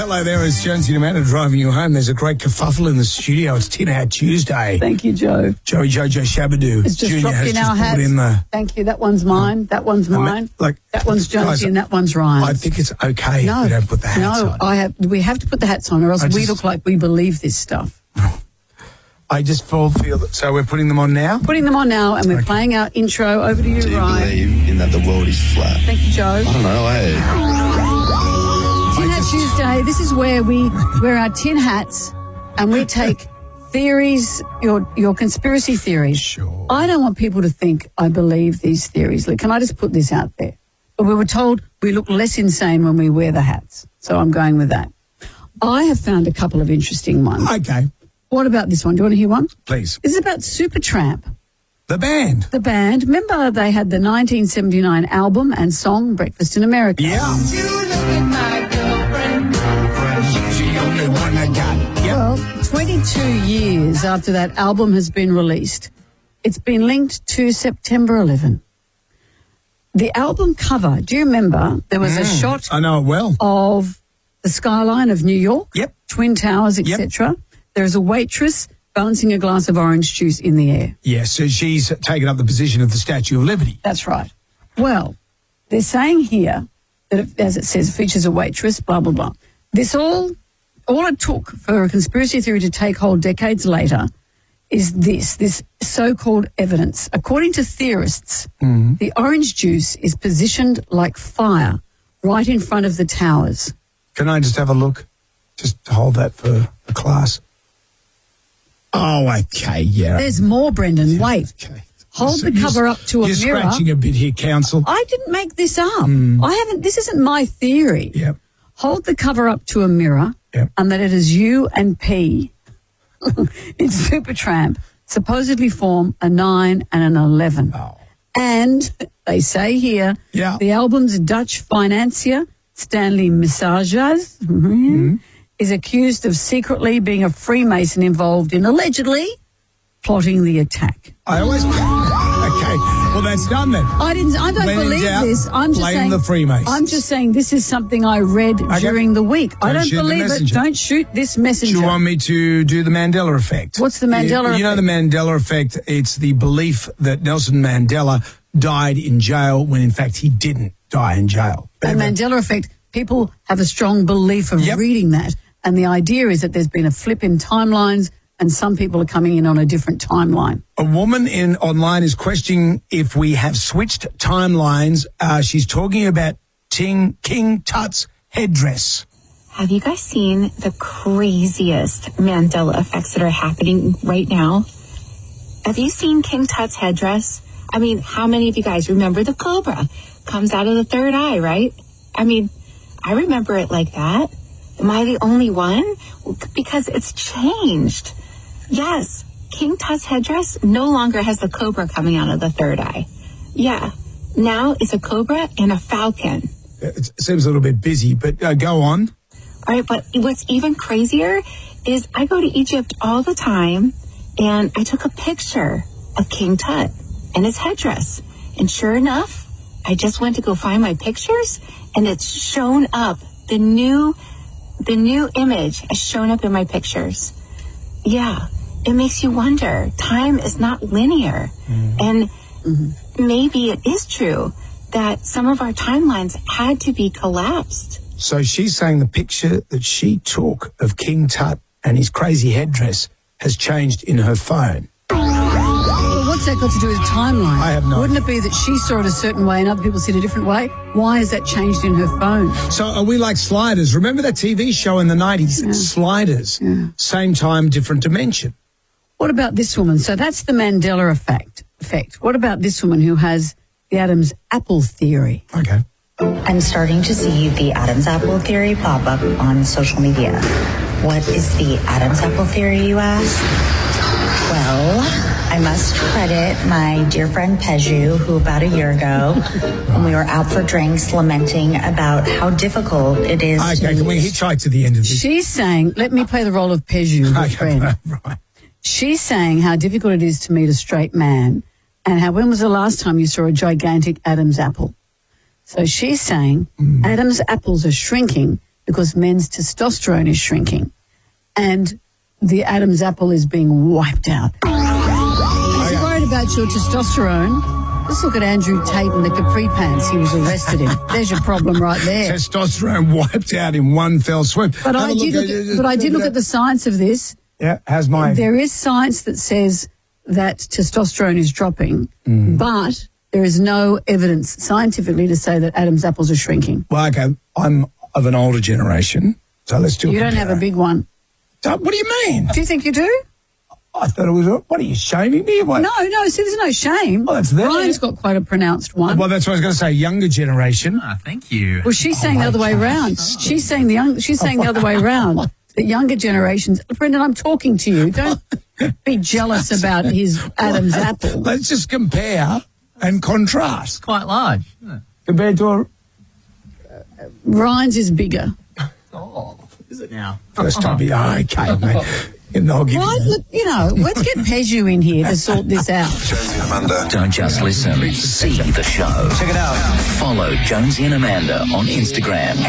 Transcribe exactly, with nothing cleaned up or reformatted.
Hello there, it's Jonesy and Amanda driving you home. There's a great kerfuffle in the studio. It's Tin Hat Tuesday. Thank you, Joe. Joey Jojo Shabadoo It's just Junior dropped has in just our put hats. in the... Thank you. That one's mine. That one's mine. Like, that one's Jonesy guys, and that one's Ryan. I think it's okay no, if we don't put the hats no, on. I have. We have to put the hats on, or else I we just- look like we believe this stuff. I just feel, feel that... So we're putting them on now? Putting them on now, and we're Okay. playing our intro. Over to you, Do you Ryan. believe in that the world is flat? Thank you, Joe. I don't know, hey. Tin Hat just- Tuesday. This is where we wear our tin hats and we take theories, your your conspiracy theories. Sure. I don't want people to think I believe these theories. Look, can I just put this out there? But we were told we look less insane when we wear the hats, so I'm going with that. I have found a couple of interesting ones. Okay, What about this one? Do you want to hear one? please. This is about Supertramp, The band. the band. Remember they had the nineteen seventy-nine album and song Breakfast in America. Yeah. You look at my girlfriend. She's the only one I got. Yep. Well, twenty-two years after that album has been released, it's been linked to September eleventh. The album cover, do you remember there was a shot I know it well. of the skyline of New York? Yep. Twin Towers, et Yep. cetera. There's a waitress balancing a glass of orange juice in the air. Yeah, so she's taken up the position of the Statue of Liberty. That's right. Well, they're saying here that, it, as it says, features a waitress, blah, blah, blah. This all, all it took for a conspiracy theory to take hold decades later is this, this so-called evidence. According to theorists, the orange juice is positioned like fire right in front of the towers. Can I just have a look? Just hold that for the class. Oh, okay, yeah. There's more, Brendan. Wait. Okay. Hold So the you're- cover up to a You're mirror. scratching a bit here, counsel. I didn't make this up. I haven't, this isn't my theory. Yep. Hold the cover up to a mirror Yep. and that it is you and P in Supertramp supposedly form a nine and an eleven. Oh. And they say here, Yeah. the album's Dutch financier, Stanley Messages, Mm-hmm. is accused of secretly being a Freemason involved in allegedly plotting the attack. I always... Okay, well, that's done then. I didn't. I don't When in believe doubt, this. I'm just blame saying. the Freemasons. I'm just saying this is something I read during the week. I Don't don't shoot the believe it. messenger. Don't shoot this Do messenger. you want me to do the Mandela effect? What's the Mandela you, you know the Mandela effect? It's the belief that Nelson Mandela died in jail when in fact he didn't die in jail. The Mandela effect. People have a strong belief of Yep. reading that, and the idea is that there's been a flip in timelines, and some people are coming in on a different timeline. A woman in online is questioning if we have switched timelines. Uh, she's talking about Ting, King Tut's headdress. Have you guys seen the craziest Mandela effects that are happening right now? Have you seen King Tut's headdress? I mean, how many of you guys remember the cobra comes out of the third eye, right? I mean, I remember it like that. Am I the only one? Because it's changed. Yes, King Tut's headdress no longer has the cobra coming out of the third eye. Yeah, now it's a cobra and a falcon. It seems a little bit busy, but uh, go on. All right, but what's even crazier is I go to Egypt all the time, and I took a picture of King Tut and his headdress. And sure enough, I just went to go find my pictures, and it's shown up. The new, the new image has shown up in my pictures. Yeah, it makes you wonder. Time is not linear. Mm. And mm-hmm. maybe it is true that some of our timelines had to be collapsed. So she's saying the picture that she took of King Tut and his crazy headdress has changed in her phone. Well, what's that got to do with timeline? I have no Wouldn't it be that she saw it a certain way and other people see it a different way? Why has that changed in her phone? So are we like Sliders? Remember that T V show in the nineties? Yeah. Sliders. Yeah. Same time, different dimension. What about this woman? So that's the Mandela effect. Effect. What about this woman who has the Adam's apple theory? Okay. I'm starting to see the Adam's apple theory pop up on social media. What is the Adam's apple theory, you ask? Well, I must credit my dear friend Peju, who about a year ago, when we were out for drinks, lamenting about how difficult it is Okay, to... can we hitchhike to the end of this? She's saying, let me play the role of Peju, her Okay, friend. right. She's saying how difficult it is to meet a straight man and how when was the last time you saw a gigantic Adam's apple? So she's saying Mm. Adam's apples are shrinking because men's testosterone is shrinking and the Adam's apple is being wiped out. If you're worried about your testosterone, just look at Andrew Tate and the capri pants he was arrested in. There's your problem right there. Testosterone wiped out in one fell swoop. But I did look at, but I did look at the science of this. Yeah, how's mine? There is science that says that testosterone is dropping, mm. but there is no evidence scientifically to say that Adam's apples are shrinking. Well, okay, I'm of an older generation, so let's do it. You don't have a big one. So, what do you mean? Do you think you do? I thought it was, what are you, shaming me? What? No, no, see, there's no shame. Oh, that's there. Ryan's got quite a pronounced one. Well, that's what I was going to say, younger generation. Ah, thank you. Well, she's oh, saying the other way round. She's saying the young, she's saying the other way round. The younger generations. Brendan, I'm talking to you. Don't be jealous about his Adam's apple. Let's just compare and contrast. It's quite large, isn't it? Compared to a... Ryan's is bigger. Oh, is it now? First time, yeah, okay, mate. And I'll give Ryan, you look, you know, let's get Pezhu in here to sort this out. Jonesy and Amanda. Don't just listen, see the show. Check it out. Follow Jonesy and Amanda on Instagram